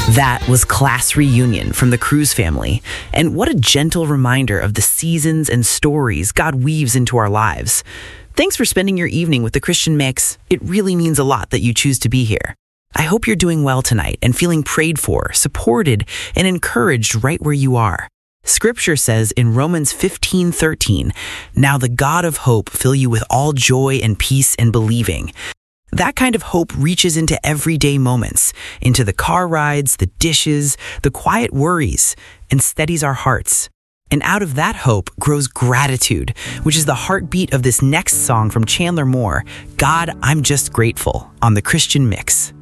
That was Class Reunion from the Cruz family. And what a gentle reminder of the seasons and stories God weaves into our lives. Thanks for spending your evening with the Christian Mix. It really means a lot that you choose to be here. I hope you're doing well tonight and feeling prayed for, supported, and encouraged right where you are. Scripture says in Romans 15:13, "Now the God of hope fill you with all joy and peace in believing." That kind of hope reaches into everyday moments, into the car rides, the dishes, the quiet worries, and steadies our hearts. And out of that hope grows gratitude, which is the heartbeat of this next song from Chandler Moore, "God, I'm Just Grateful," on the Christian Mix.